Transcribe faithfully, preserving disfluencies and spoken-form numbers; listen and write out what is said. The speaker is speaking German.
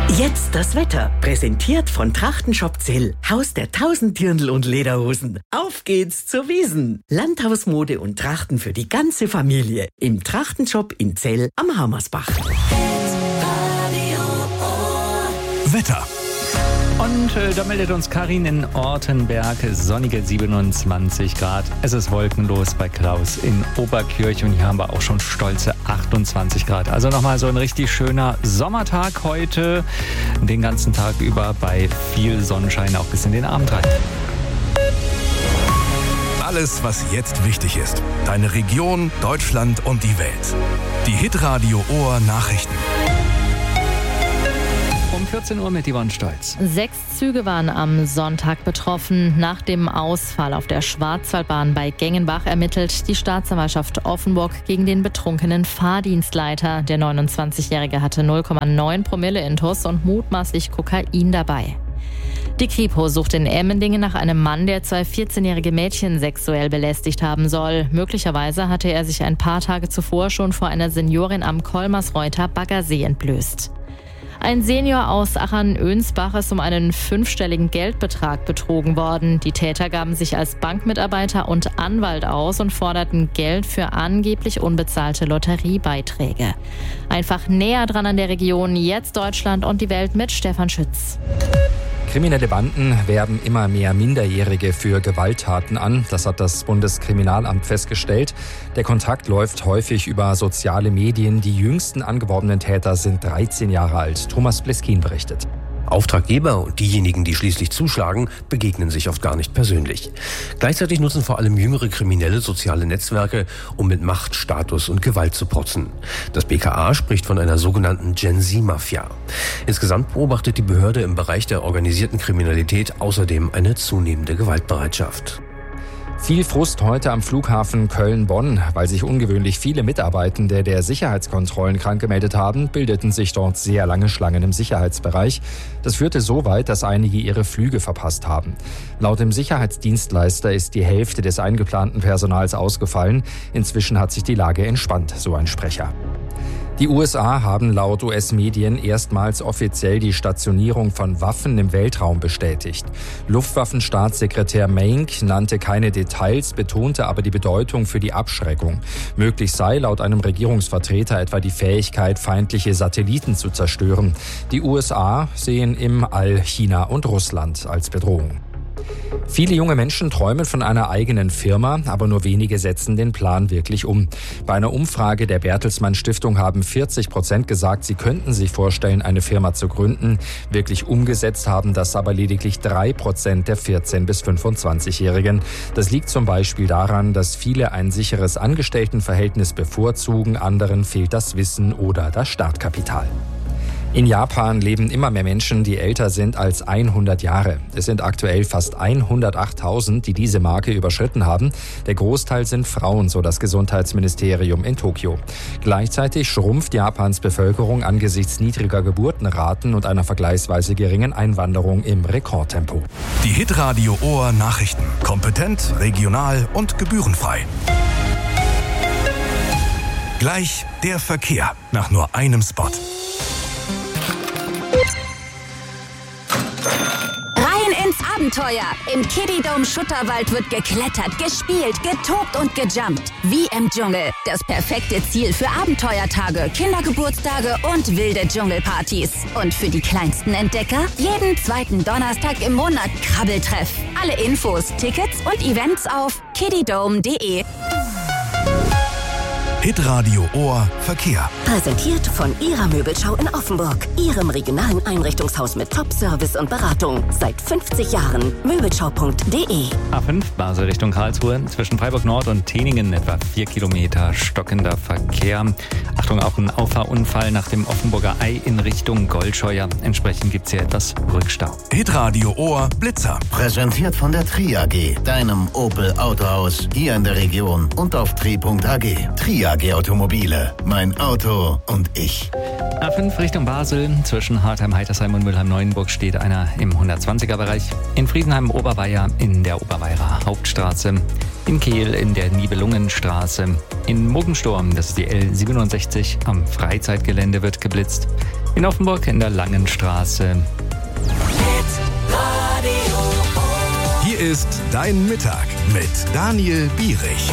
Jetzt das Wetter, präsentiert von Trachtenshop Zell, Haus der tausend Dirndl und Lederhosen. Auf geht's zur Wiesn. Landhausmode und Trachten für die ganze Familie. Im Trachtenshop in Zell am Hammersbach. Wetter. Und äh, da meldet uns Karin in Ortenberg, sonnige siebenundzwanzig Grad. Es ist wolkenlos bei Klaus in Oberkirch und hier haben wir auch schon stolze achtundzwanzig Grad. Also nochmal so ein richtig schöner Sommertag heute, den ganzen Tag über bei viel Sonnenschein, auch bis in den Abend rein. Alles, was jetzt wichtig ist. Deine Region, Deutschland und die Welt. Die Hitradio Ohr Nachrichten. Um vierzehn Uhr mit Yvonne Stolz. Sechs Züge waren am Sonntag betroffen. Nach dem Ausfall auf der Schwarzwaldbahn bei Gengenbach ermittelt die Staatsanwaltschaft Offenburg gegen den betrunkenen Fahrdienstleiter. Der neunundzwanzigjährige hatte null Komma neun Promille Intus und mutmaßlich Kokain dabei. Die Kripo sucht in Emmendingen nach einem Mann, der zwei vierzehnjährige Mädchen sexuell belästigt haben soll. Möglicherweise hatte er sich ein paar Tage zuvor schon vor einer Seniorin am Kolmersreuter Baggersee entblößt. Ein Senior aus Achern-Önsbach ist um einen fünfstelligen Geldbetrag betrogen worden. Die Täter gaben sich als Bankmitarbeiter und Anwalt aus und forderten Geld für angeblich unbezahlte Lotteriebeiträge. Einfach näher dran an der Region, jetzt Deutschland und die Welt mit Stefan Schütz. Kriminelle Banden werben immer mehr Minderjährige für Gewalttaten an. Das hat das Bundeskriminalamt festgestellt. Der Kontakt läuft häufig über soziale Medien. Die jüngsten angeworbenen Täter sind dreizehn Jahre alt. Thomas Bleskin berichtet. Auftraggeber und diejenigen, die schließlich zuschlagen, begegnen sich oft gar nicht persönlich. Gleichzeitig nutzen vor allem jüngere Kriminelle soziale Netzwerke, um mit Macht, Status und Gewalt zu protzen. Das B K A spricht von einer sogenannten Gen-Z-Mafia. Insgesamt beobachtet die Behörde im Bereich der organisierten Kriminalität außerdem eine zunehmende Gewaltbereitschaft. Viel Frust heute am Flughafen Köln-Bonn. Weil sich ungewöhnlich viele Mitarbeitende der Sicherheitskontrollen krank gemeldet haben, bildeten sich dort sehr lange Schlangen im Sicherheitsbereich. Das führte so weit, dass einige ihre Flüge verpasst haben. Laut dem Sicherheitsdienstleister ist die Hälfte des eingeplanten Personals ausgefallen. Inzwischen hat sich die Lage entspannt, so ein Sprecher. Die U S A haben laut U S-Medien erstmals offiziell die Stationierung von Waffen im Weltraum bestätigt. Luftwaffenstaatssekretär Maink nannte keine Details, betonte aber die Bedeutung für die Abschreckung. Möglich sei laut einem Regierungsvertreter etwa die Fähigkeit, feindliche Satelliten zu zerstören. Die U S A sehen im All China und Russland als Bedrohung. Viele junge Menschen träumen von einer eigenen Firma, aber nur wenige setzen den Plan wirklich um. Bei einer Umfrage der Bertelsmann Stiftung haben vierzig Prozent gesagt, sie könnten sich vorstellen, eine Firma zu gründen. Wirklich umgesetzt haben das aber lediglich drei Prozent der vierzehn- bis fünfundzwanzigjährigen. Das liegt zum Beispiel daran, dass viele ein sicheres Angestelltenverhältnis bevorzugen, anderen fehlt das Wissen oder das Startkapital. In Japan leben immer mehr Menschen, die älter sind als hundert Jahre. Es sind aktuell fast hundertachttausend, die diese Marke überschritten haben. Der Großteil sind Frauen, so das Gesundheitsministerium in Tokio. Gleichzeitig schrumpft Japans Bevölkerung angesichts niedriger Geburtenraten und einer vergleichsweise geringen Einwanderung im Rekordtempo. Die Hitradio Ohr Nachrichten. Kompetent, regional und gebührenfrei. Gleich der Verkehr nach nur einem Spot. Rein ins Abenteuer! Im Kiddie Dome Schutterwald wird geklettert, gespielt, getobt und gejumpt. Wie im Dschungel. Das perfekte Ziel für Abenteuertage, Kindergeburtstage und wilde Dschungelpartys. Und für die kleinsten Entdecker jeden zweiten Donnerstag im Monat Krabbeltreff. Alle Infos, Tickets und Events auf kiddiedome punkt de. Hitradio Ohr Verkehr. Präsentiert von Ihrer Möbelschau in Offenburg. Ihrem regionalen Einrichtungshaus mit Top-Service und Beratung. Seit fünfzig Jahren. möbelschau punkt de. A fünf Basel Richtung Karlsruhe. Zwischen Freiburg Nord und Teningen etwa vier Kilometer stockender Verkehr. Achtung, auch ein Auffahrunfall nach dem Offenburger Ei in Richtung Goldscheuer. Entsprechend gibt es hier etwas Rückstau. Hitradio Ohr Blitzer. Präsentiert von der Tri A G, deinem Opel Autohaus hier in der Region und auf tri punkt a g. Tri A G Automobile, mein Auto und ich. A fünf Richtung Basel. Zwischen Hartheim, Heitersheim und Mülheim-Neuenburg steht einer im hundertzwanziger Bereich. In Friesenheim, Oberweier in der Oberweirer Hauptstraße. In Kehl in der Nibelungenstraße. In Muggensturm, das ist die L siebenundsechzig, am Freizeitgelände wird geblitzt. In Offenburg in der Langenstraße. Hier ist dein Mittag mit Daniel Bierich.